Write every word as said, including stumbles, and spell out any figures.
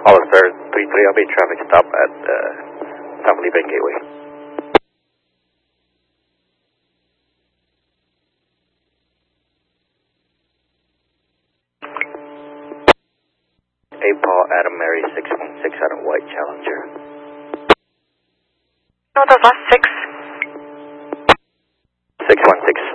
Hollister three three, I'll be traffic stop at uh, Family Bank Gateway. A Paul Adam Mary six one six Adam White Challenger. No, the last six. six one six.